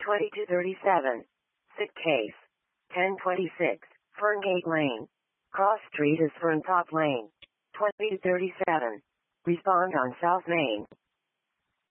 2237. Sick case. 1026. Ferngate Lane. Cross Street is Ferntop Lane. 2237. Respond on South Main.